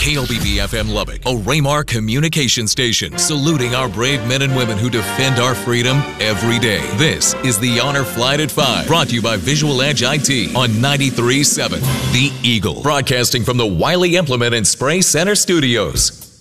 KLBB-FM Lubbock, a Raymar communication station, saluting our brave men and women who defend our freedom every day. This is the Honor Flight at 5, brought to you by Visual Edge IT on 93.7 The Eagle, broadcasting from the Wiley Implement and Spray Center Studios.